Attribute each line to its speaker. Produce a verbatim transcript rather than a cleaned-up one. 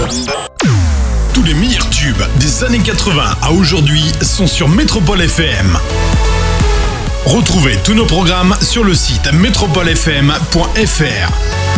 Speaker 1: Tous les meilleurs tubes des années quatre-vingts à aujourd'hui sont sur Métropole F M. Retrouvez tous nos programmes sur le site métropole f m point f r.